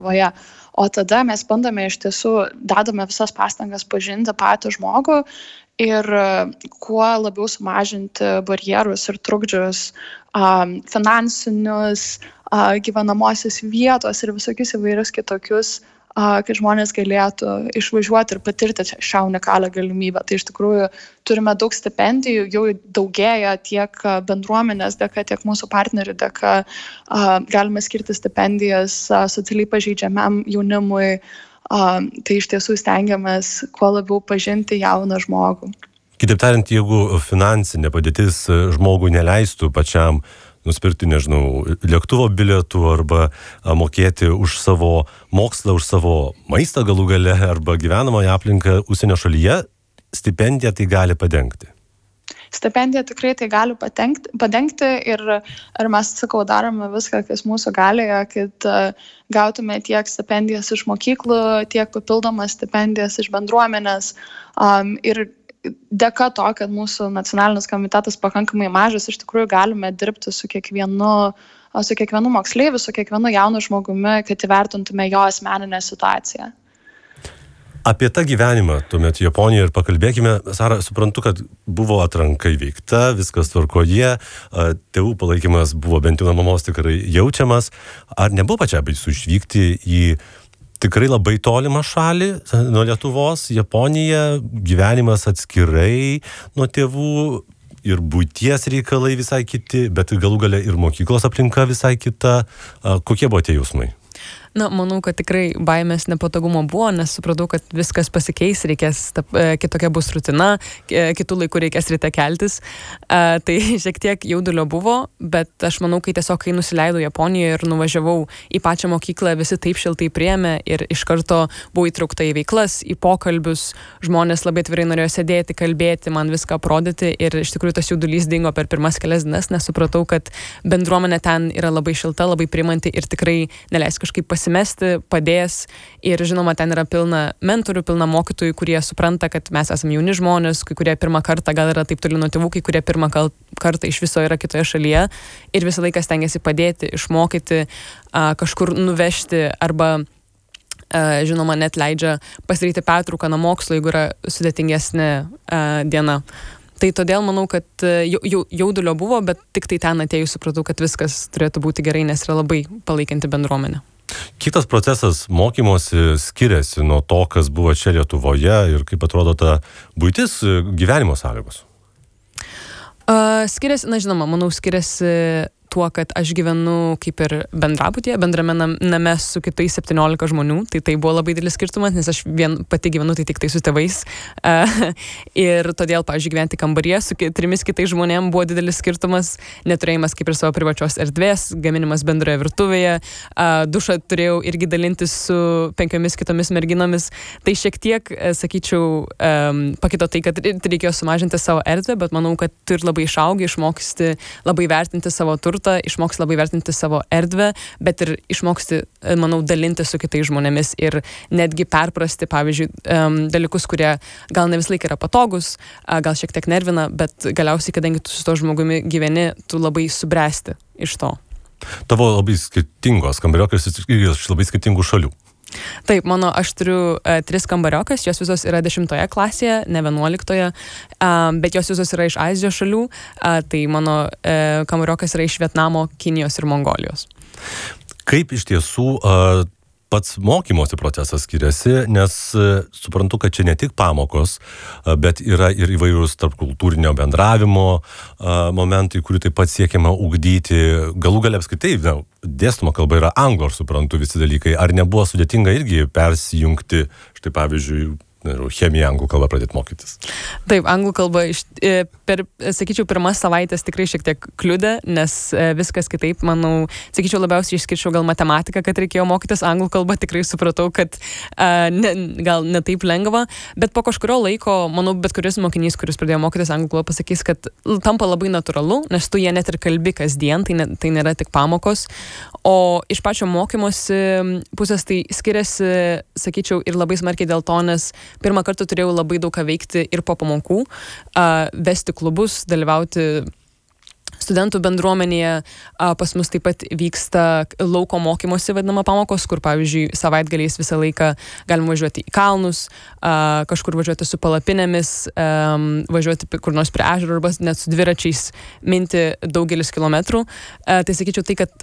Lietuvoje. O tada mes bandome iš tiesų, dedame visas pastangas pažinti patį žmogų ir kuo labiau sumažinti barjerus ir trukdžius finansinius, gyvenamosios vietos ir visokius įvairius kitokius, kad žmonės galėtų išvažiuoti ir patirti šią unikalią galimybę. Tai iš tikrųjų turime daug stipendijų, jau daugėja tiek bendruomenės dėka, tiek mūsų partnerių dėka. Galime skirti stipendijas socialiai pažeidžiamam jaunimui. Tai iš tiesų stengiamės kuo labiau pažinti jauną žmogų. Kitaip tariant, jeigu finansinė padėtis žmogui neleistų pačiam nusipirkti, nežinau, lėktuvo bilietų arba mokėti už savo mokslą, už savo maistą galų gale arba gyvenamąją aplinką užsienio šalyje, stipendija tai gali padengti. Stipendija tikrai tai gali padengti ir mes, sakau, darome viską, kas mūsų galioje, kad gautume tiek stipendijas iš mokyklų, tiek papildomas stipendijas iš bendruomenės ir dėka to, kad mūsų nacionalinis komitetas pakankamai mažas, iš tikrųjų galime dirbti su kiekvienu moksleiviu, su kiekvienu jaunu žmogumi, kad įvertintume jo asmeninę situaciją. Apie tą gyvenimą tuomet Japonijoje ir pakalbėkime. Sara, suprantu, kad buvo atranka įveikta, viskas tvarkoje, tėvų palaikymas buvo bent jau mamos tikrai jaučiamas. Ar nebuvo pačiai baisu išvykti į tikrai labai tolimą šalį nuo Lietuvos, Japonija, gyvenimas atskirai nuo tėvų ir buities reikalai visai kiti, bet galų gale ir mokyklos aplinka visai kita. Kokie buvo tie jausmai? Na, manau, kad tikrai baimės nepatogumo buvo, nes supratau, kad viskas pasikeis, kitokia bus rutina, kitų laikų reikės ryte keltis. Tai šiek tiek jaudulio buvo, bet aš manau, kai nusileidau Japonijoje ir nuvažiavau į pačią mokyklą, visi taip šiltai priėmė ir iš karto buvau įtraukta į veiklas, į pokalbius, žmonės labai atvirai norėjo sėdėti, kalbėti, man viską aprodyti ir iš tikrųjų tas jaudulys dingo per pirmas kelias dienas, nes supratau, kad bendruomenė ten yra labai šilta, labai priimanti ir tikrai neleis kažkaip pasimesti, padės ir žinoma, ten yra pilna mentorių, pilna mokytojų, kurie supranta, kad mes esame jauni žmonės, kai kurie pirmą kartą gal yra taip toli nuo tėvų, kai kurie pirmą kartą iš viso yra kitoje šalyje ir visą laiką stengiasi padėti, išmokyti, kažkur nuvežti arba žinoma, net leidžia pasidaryti pertrauką nuo mokslo, jeigu yra sudėtingesnė diena. Tai todėl manau, kad jaudulio buvo, bet tik tai ten atėjus supratau, kad viskas turėtų būti gerai, nes yra labai palaikanti bendruomenė. Kiek tas procesas mokymosi skiriasi nuo to, kas buvo čia Lietuvoje ir kaip atrodo ta buitis, gyvenimo sąlygos? Skiriasi, žinoma, manau, skiriasi tuo, kad aš gyvenu kaip ir bendrame name su kitais 17 žmonių, tai buvo labai didelis skirtumas, nes aš pati gyvenu tai tik tai su tėvais. Ir todėl, pavyzdžiui, gyventi kambaryje su 3 kitais žmonėm buvo didelis skirtumas, neturėjimas kaip ir savo privačios erdvės, gaminimas bendroje virtuvėje, dušą turėjau irgi dalintis su 5 kitomis merginomis. Tai šiek tiek, sakyčiau, pakito tai, kad reikėjo sumažinti savo erdvę, bet manau, kad tu ir labai išaugi, išmoksti labai vertinti savo turtą, išmoksti labai vertinti savo erdvę, bet ir išmoksti, manau, dalinti su kitais žmonėmis ir netgi perprasti, pavyzdžiui, dalykus, kurie gal ne vis laik yra patogus, gal šiek tiek nervina, bet galiausiai, kadangi tu su to žmogumi gyveni, tu labai subręsti iš to. Tavo labai skirtingos kambariokas iš labai skirtingų šalių. Taip, aš turiu 3 kambariokas, jos visos yra 10 klasėje, ne 11, bet jos visos yra iš Azijos šalių, tai mano kambariokas yra iš Vietnamo, Kinijos ir Mongolijos. Kaip iš tiesų pats mokymosi procesas skiriasi, nes suprantu, kad čia ne tik pamokos, bet yra ir įvairūs tarpkultūrinio bendravimo momentai, kurių taip pat siekiama ugdyti. Galų gale apskritai, dėstoma kalba yra anglų, aš suprantu visi dalykai. Ar nebuvo sudėtinga irgi persijungti, štai pavyzdžiui, chemiją anglų kalbą pradėti mokytis? Taip, anglų kalba sakyčiau, pirmas savaitės tikrai šiek tiek kliudė, nes viskas kitaip, manau, sakyčiau, labiausiai išskirčiau gal matematiką, kad reikėjo mokytis anglų kalbą, tikrai supratau, kad gal ne taip lengva, bet po kažkurio laiko, manau, bet kuris mokinys, kuris pradėjo mokytis anglų kalbą, pasakys, kad tampa labai natūralu, nes tu jie net ir kalbi kasdien, tai nėra tik pamokos, o iš pačio mokymosi pusės tai skiriasi, sakyčiau, ir labai smarkiai dėl to, nes pirmą kartą turėjau labai daug ką veikti ir po pamokų, vesti klubus, dalyvauti studentų bendruomenėje. Pas mus taip pat vyksta lauko mokymosi vadinama pamokos, kur, pavyzdžiui, savaitgaliais visą laiką galima važiuoti į kalnus, kažkur važiuoti su palapinėmis, važiuoti kur nors prie ežero arba net su dviračiais minti daugelis kilometrų. Tai sakyčiau tai, kad